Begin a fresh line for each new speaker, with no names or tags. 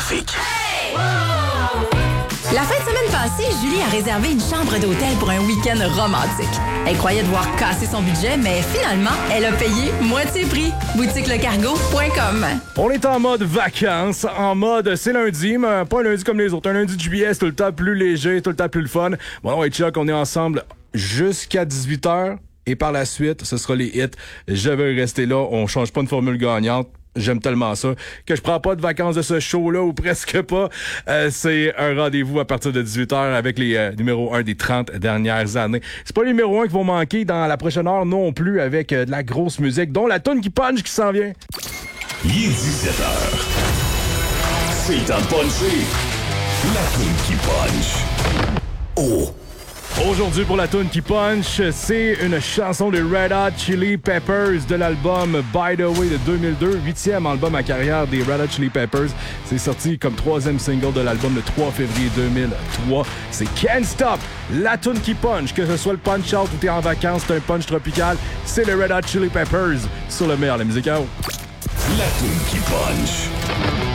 trafic.
La fin de semaine passée, Julie a réservé une chambre d'hôtel pour un week-end romantique. Elle croyait devoir casser son budget, mais finalement, elle a payé moitié prix. boutiquelecargo.com.
On est en mode vacances, en mode c'est lundi, mais pas un lundi comme les autres. Un lundi de juillet, c'est tout le temps plus léger, tout le temps plus le fun. Bon, ouais, Chuck, on est ensemble jusqu'à 18h. Et par la suite, ce sera les hits. Je vais rester là. On change pas une formule gagnante. J'aime tellement ça que je prends pas de vacances de ce show-là ou presque pas. C'est un rendez-vous à partir de 18h avec les numéros 1 des 30 dernières années. C'est pas les numéros 1 qui vont manquer dans la prochaine heure non plus avec de la grosse musique, dont la toune qui punch qui s'en vient.
Il est 17h. C'est temps de puncher. La toune qui punch. Oh!
Aujourd'hui, pour la toune qui punch, c'est une chanson de Red Hot Chili Peppers de l'album By the Way de 2002, 8e album à carrière des Red Hot Chili Peppers. C'est sorti comme 3e single de l'album le 3 février 2003. C'est Can't Stop, la toune qui punch. Que ce soit le punch-out ou t'es en vacances, c'est un punch tropical, c'est le Red Hot Chili Peppers sur le meilleur de la musique.
La toune qui punch.